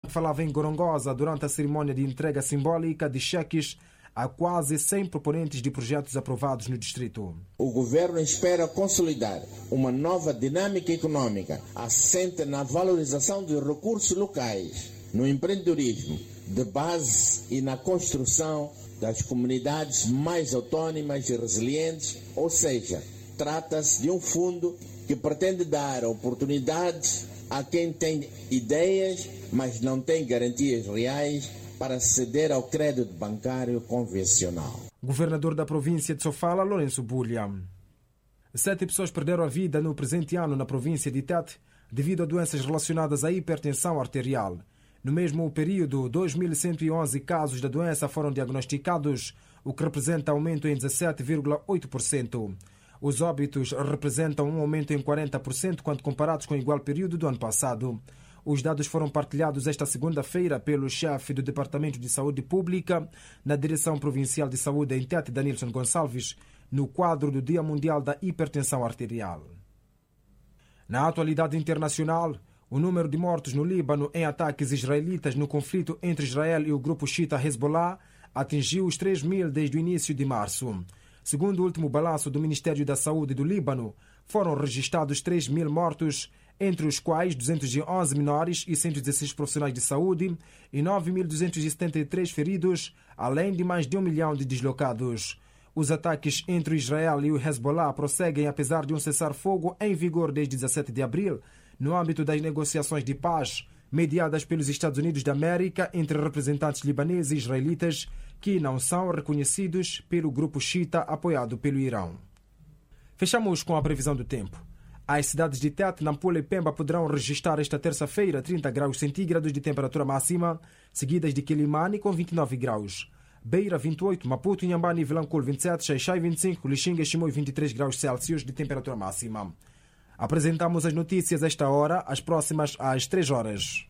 Falava em Gorongosa durante a cerimônia de entrega simbólica de cheques a quase 100 proponentes de projetos aprovados no distrito. O governo espera consolidar uma nova dinâmica econômica assente na valorização dos recursos locais, no empreendedorismo de base e na construção das comunidades mais autónomas e resilientes, ou seja, trata-se de um fundo que pretende dar oportunidades a quem tem ideias, mas não tem garantias reais para ceder ao crédito bancário convencional. Governador da província de Sofala, Lourenço Bulha. 7 pessoas perderam a vida no presente ano na província de Tete devido a doenças relacionadas à hipertensão arterial. No mesmo período, 2.111 casos da doença foram diagnosticados, o que representa aumento em 17,8%. Os óbitos representam um aumento em 40% quando comparados com o igual período do ano passado. Os dados foram partilhados esta segunda-feira pelo chefe do Departamento de Saúde Pública na Direção Provincial de Saúde em Tete, Danilson Gonçalves, no quadro do Dia Mundial da Hipertensão Arterial. Na atualidade internacional, o número de mortos no Líbano em ataques israelitas no conflito entre Israel e o grupo xiita Hezbollah atingiu os 3.000 desde o início de março. Segundo o último balanço do Ministério da Saúde do Líbano, foram registrados 3.000 mortos, entre os quais 211 menores e 116 profissionais de saúde e 9.273 feridos, além de mais de 1 milhão de deslocados. Os ataques entre Israel e o Hezbollah prosseguem apesar de um cessar-fogo em vigor desde 17 de abril, no âmbito das negociações de paz mediadas pelos Estados Unidos da América entre representantes libaneses e israelitas que não são reconhecidos pelo grupo xiita apoiado pelo Irão. Fechamos com a previsão do tempo. As cidades de Tete, Nampula e Pemba poderão registrar esta terça-feira 30 graus centígrados de temperatura máxima, seguidas de Quilimane com 29 graus. Beira 28, Maputo, Inhambane e Vilanculo 27, Xaixai 25, Lixinga e Chimoio 23 graus Celsius de temperatura máxima. Apresentamos as notícias esta hora, as próximas às 3 horas.